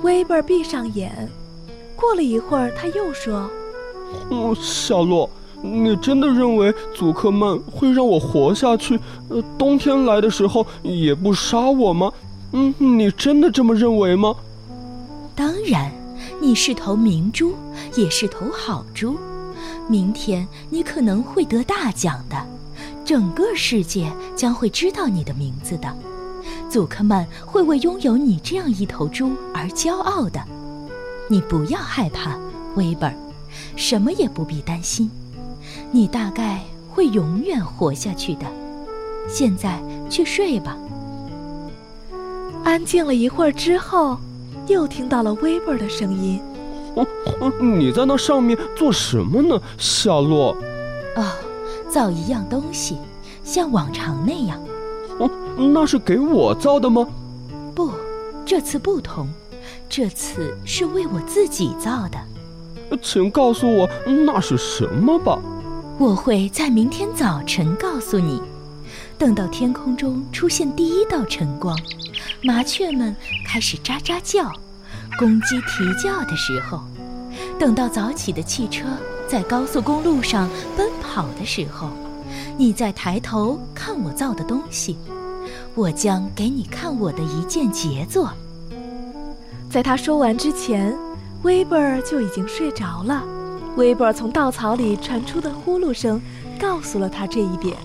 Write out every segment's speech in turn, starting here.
威伯闭上眼，过了一会儿，他又说： 夏洛，你真的认为祖克曼会让我活下去？冬天来的时候也不杀我吗？你真的这么认为吗？ 当然，你是头明珠，也是头好猪。明天你可能会得大奖的，整个世界将会知道你的名字的。祖克曼会为拥有你这样一头猪而骄傲的。你不要害怕，威伯，什么也不必担心。你大概会永远活下去的。现在去睡吧。 安静了一会儿之后，又听到了威伯的声音： 你在那上面做什么呢，夏洛？ 造一样东西，像往常那样。 那是给我造的吗？ 不，这次不同，这次是为我自己造的。 请告诉我那是什么吧。 我会在明天早晨告诉你。等到天空中出现第一道晨光，麻雀们开始喳喳叫，公鸡啼叫的时候，等到早起的汽车在高速公路上奔跑的时候，你再抬头看我造的东西，我将给你看我的一件杰作。 在他说完之前，威伯就已经睡着了。威伯从稻草里传出的呼噜声告诉了他这一点。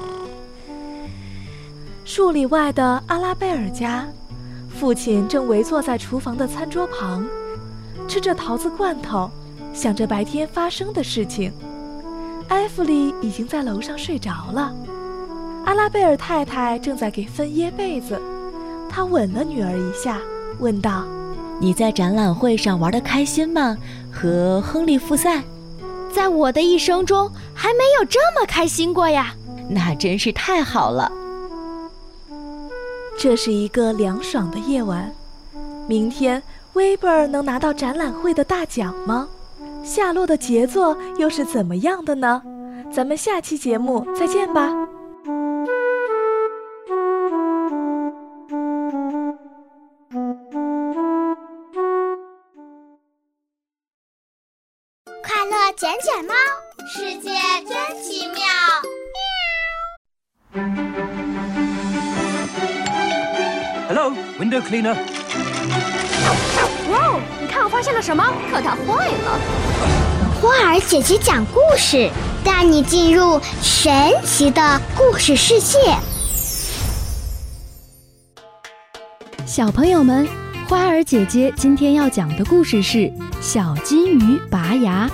数里外的阿拉贝尔家，父亲正围坐在厨房的餐桌旁，吃着桃子罐头，想着白天发生的事情。艾弗里已经在楼上睡着了。阿拉贝尔太太正在给芬掖被子，她吻了女儿一下，问道： 你在展览会上玩得开心吗？和亨利复赛？ 在我的一生中还没有这么开心过呀。 那真是太好了。 这是一个凉爽的夜晚。明天威伯能拿到展览会的大奖吗？夏洛的杰作又是怎么样的呢？咱们下期节目再见吧。 快乐捡捡猫，世界真奇妙。 Hello, window cleaner. 哇，你看我发现了什么？可它坏了。 花儿姐姐讲故事，带你进入神奇的故事世界。 小朋友们，花儿姐姐今天要讲的故事是小金鱼拔牙。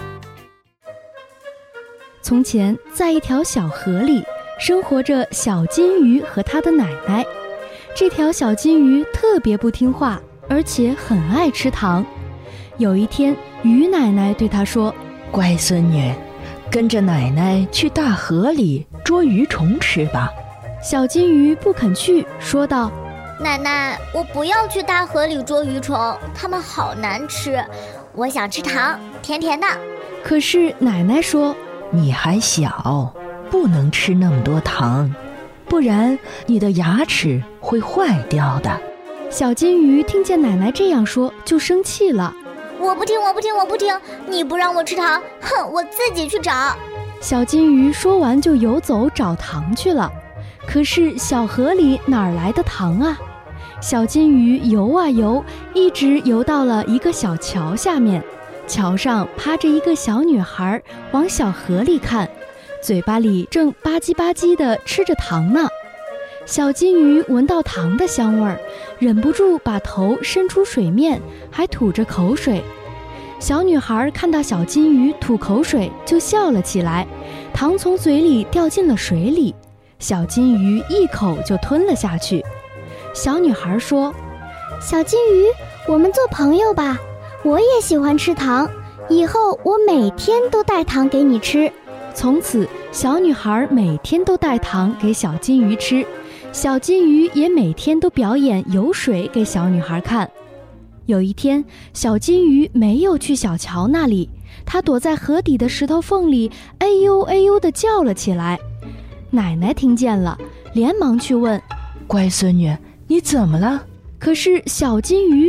从前，在一条小河里，生活着小金鱼和它的奶奶。这条小金鱼特别不听话，而且很爱吃糖。有一天，鱼奶奶对它说： 乖孙女，跟着奶奶去大河里捉鱼虫吃吧。 小金鱼不肯去，说道： 奶奶，我不要去大河里捉鱼虫，它们好难吃，我想吃糖，甜甜的。 可是奶奶说： 你还小，不能吃那么多糖，不然你的牙齿会坏掉的。 小金鱼听见奶奶这样说，就生气了。 我不听，你不让我吃糖，哼，我自己去找。 小金鱼说完就游走找糖去了。可是小河里哪儿来的糖啊？小金鱼游啊游，一直游到了一个小桥下面。桥上趴着一个小女孩，往小河里看，嘴巴里正吧唧吧唧地吃着糖呢。小金鱼闻到糖的香味儿，忍不住把头伸出水面，还吐着口水。小女孩看到小金鱼吐口水，就笑了起来，糖从嘴里掉进了水里，小金鱼一口就吞了下去。小女孩说： 小金鱼，我们做朋友吧，我也喜欢吃糖，以后我每天都带糖给你吃。 从此，小女孩每天都带糖给小金鱼吃，小金鱼也每天都表演游水给小女孩看。有一天，小金鱼没有去小桥那里，它躲在河底的石头缝里，哎呦哎呦地叫了起来。奶奶听见了，连忙去问： 乖孙女，你怎么了？ 可是小金鱼